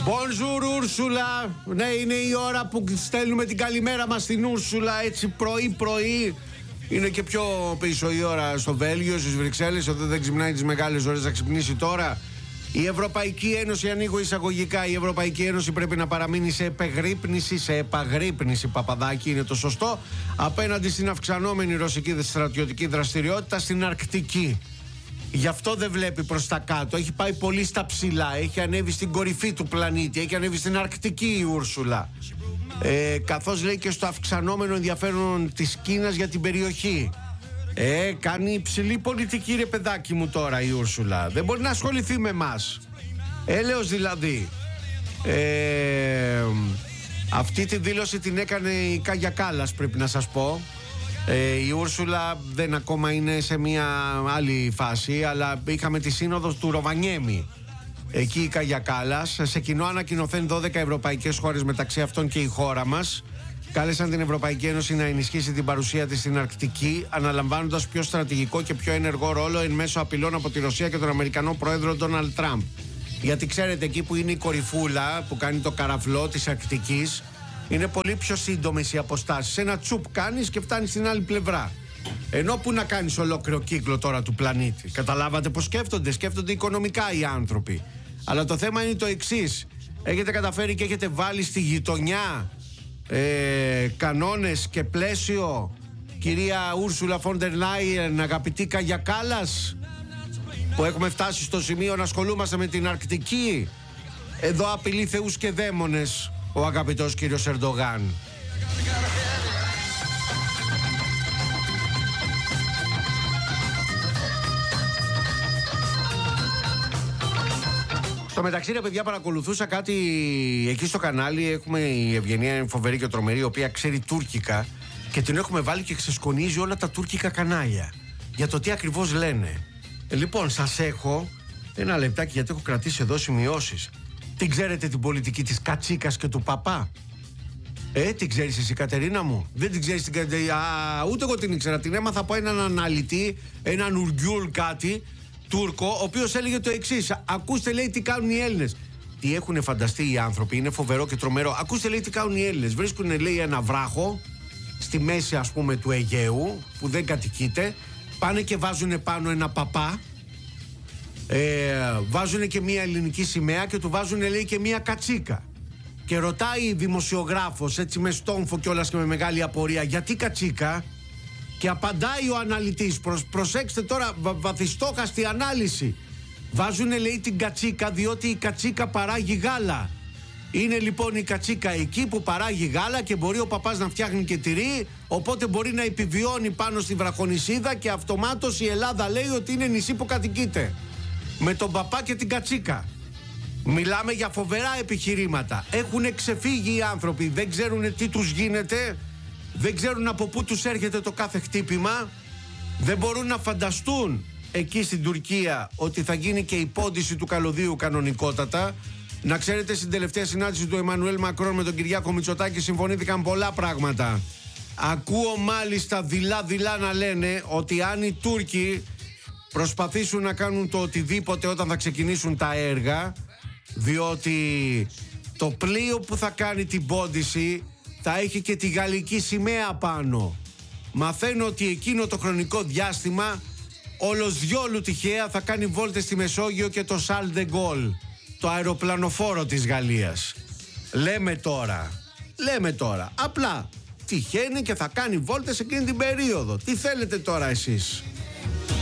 Bonjour Ούρσουλα. Ναι, είναι η ώρα που στέλνουμε την καλημέρα μας στην Ούρσουλα. Έτσι πρωί. Είναι και πιο πίσω η ώρα στο Βέλγιο, στις Βρυξέλλες. Εδώ δεν ξυπνάει τις μεγάλες ώρες, θα ξυπνήσει τώρα. Η Ευρωπαϊκή Ένωση, ανοίγω εισαγωγικά, η Ευρωπαϊκή Ένωση πρέπει να παραμείνει σε επαγρύπνηση, Παπαδάκη είναι το σωστό, απέναντι στην αυξανόμενη ρωσική στρατιωτική δραστηριότητα στην Αρκτική. Γι' αυτό δεν βλέπει προς τα κάτω. Έχει πάει πολύ στα ψηλά. Έχει ανέβει στην κορυφή του πλανήτη. Έχει ανέβει στην Αρκτική η Ούρσουλα. Καθώς λέει και στο αυξανόμενο ενδιαφέρον της Κίνας για την περιοχή. Κάνει υψηλή πολιτική, ρε παιδάκι μου, τώρα η Ούρσουλα. Δεν μπορεί να ασχοληθεί με εμάς. Έλεος δηλαδή. Αυτή τη δήλωση την έκανε η Κάγια Κάλλας, πρέπει να σας πω. Η Ούρσουλα δεν ακόμα είναι σε μια άλλη φάση, αλλά είχαμε τη σύνοδο του Ροβανιέμι. Εκεί η Κάγια Κάλλας. Σε κοινό ανακοινωθέν 12 ευρωπαϊκές χώρες, μεταξύ αυτών και η χώρα μας, κάλεσαν την Ευρωπαϊκή Ένωση να ενισχύσει την παρουσία της στην Αρκτική, αναλαμβάνοντας πιο στρατηγικό και πιο ενεργό ρόλο εν μέσω απειλών από τη Ρωσία και τον Αμερικανό πρόεδρο Ντόναλντ Τραμπ. Γιατί ξέρετε, εκεί που είναι η κορυφούλα που κάνει το καραφλό της Αρκτικής, είναι πολύ πιο σύντομες οι αποστάσεις. Ένα τσουπ κάνεις και φτάνεις στην άλλη πλευρά. Ενώ που να κάνεις ολόκληρο κύκλο τώρα του πλανήτη. Καταλάβατε πως σκέφτονται? Σκέφτονται οικονομικά οι άνθρωποι. Αλλά το θέμα είναι το εξής. Έχετε καταφέρει και έχετε βάλει στη γειτονιά κανόνες και πλαίσιο, κυρία Ούρσουλα Φόντερ Λάιεν, αγαπητή Κάγια Κάλλας, που έχουμε φτάσει στο σημείο να ασχολούμαστε με την Αρκτική? Εδώ απειλεί θεούς και δαίμονες ο αγαπητός κύριος Ερντογάν. Στο μεταξύ, ρε παιδιά, παρακολουθούσα κάτι εκεί στο κανάλι. Έχουμε η Ευγενία, φοβερή και τρομερή, η οποία ξέρει τουρκικά και την έχουμε βάλει και ξεσκονίζει όλα τα τουρκικά κανάλια για το τι ακριβώς λένε. Λοιπόν, σας έχω ένα λεπτάκι, γιατί έχω κρατήσει εδώ σημειώσεις. Την ξέρετε την πολιτική της Κατσίκας και του Παπά? Την ξέρεις εσύ, Κατερίνα μου? Δεν την ξέρεις την Κατερίνα? Ούτε εγώ την ήξερα. Την έμαθα από έναν αναλυτή, έναν Ουργιούλ κάτι, Τούρκο, ο οποίος έλεγε το εξής. Ακούστε, λέει, τι κάνουν οι Έλληνες. Τι έχουν φανταστεί οι άνθρωποι, είναι φοβερό και τρομερό. Ακούστε, λέει, τι κάνουν οι Έλληνες. Βρίσκουν, λέει, ένα βράχο στη μέση, ας πούμε, του Αιγαίου, που δεν κατοικείται. Πάνε και βάζουν πάνω ένα παπά. Βάζουν και μια ελληνική σημαία και του βάζουν, λέει, και μια κατσίκα. Και ρωτάει η δημοσιογράφος, έτσι με στόμφο κιόλας και με μεγάλη απορία, γιατί κατσίκα? Και απαντάει ο αναλυτής, προσέξτε τώρα, βαθιστόχαστη ανάλυση. Βάζουνε, λέει, την κατσίκα διότι η κατσίκα παράγει γάλα. Είναι λοιπόν η κατσίκα εκεί που παράγει γάλα και μπορεί ο παπάς να φτιάχνει και τυρί, οπότε μπορεί να επιβιώνει πάνω στη βραχονησίδα και αυτομάτως η Ελλάδα λέει ότι είναι νησί που κατοικείται. Με τον παπά και την κατσίκα. Μιλάμε για φοβερά επιχειρήματα. Έχουν ξεφύγει οι άνθρωποι, δεν ξέρουν τι τους γίνεται. Δεν ξέρουν από πού τους έρχεται το κάθε χτύπημα. Δεν μπορούν να φανταστούν εκεί στην Τουρκία ότι θα γίνει και η πόντιση του καλωδίου κανονικότατα. Να ξέρετε, στην τελευταία συνάντηση του Εμμανουέλ Μακρόν με τον Κυριάκο Μητσοτάκη συμφωνήθηκαν πολλά πράγματα. Ακούω μάλιστα δειλά να λένε ότι αν οι Τούρκοι προσπαθήσουν να κάνουν το οτιδήποτε όταν θα ξεκινήσουν τα έργα, διότι το πλοίο που θα κάνει την πόντιση θα έχει και τη γαλλική σημαία πάνω. Μαθαίνω ότι εκείνο το χρονικό διάστημα όλος διόλου τυχαία θα κάνει βόλτες στη Μεσόγειο και το Charles de Gaulle, το αεροπλανοφόρο της Γαλλίας. Λέμε τώρα. Απλά τυχαίνει και θα κάνει βόλτες εκείνη την περίοδο. Τι θέλετε τώρα εσείς?